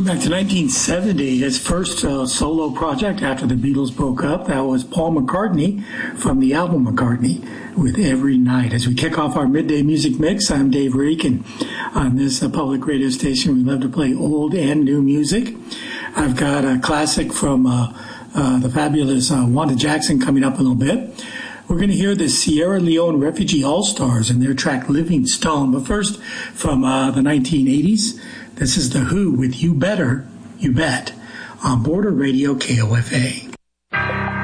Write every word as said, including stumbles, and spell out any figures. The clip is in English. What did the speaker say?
Back to nineteen seventy, his first uh, solo project after the Beatles broke up. That was Paul McCartney from the album McCartney with Every Night. As we kick off our midday music mix, I'm Dave Reek, and on this uh, public radio station, we love to play old and new music. I've got a classic from uh, uh, the fabulous uh, Wanda Jackson coming up in a little bit. We're going to hear the Sierra Leone Refugee All-Stars and their track Living Stone. But first, from uh, the nineteen eighties, this is The Who with You Better, You Bet, on Border Radio K O F A.